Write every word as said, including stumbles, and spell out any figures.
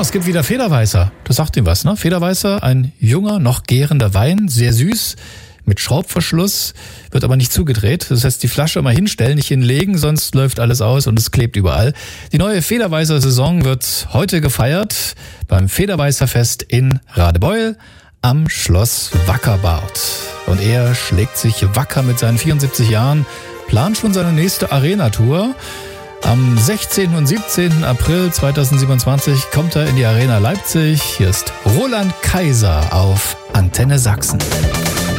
es gibt wieder Federweißer. Das sagt ihm was, ne? Federweißer, ein junger, noch gärender Wein, sehr süß, mit Schraubverschluss, wird aber nicht zugedreht. Das heißt, die Flasche immer hinstellen, nicht hinlegen, sonst läuft alles aus und es klebt überall. Die neue Federweißer Saison wird heute gefeiert beim Federweißer Fest in Radebeul am Schloss Wackerbad. Und er schlägt sich wacker mit seinen vierundsiebzig Jahren, plant schon seine nächste Arena-Tour. Am sechzehnten und siebzehnten April zweitausendsiebenundzwanzig kommt er in die Arena Leipzig. Hier ist Roland Kaiser auf Antenne Sachsen.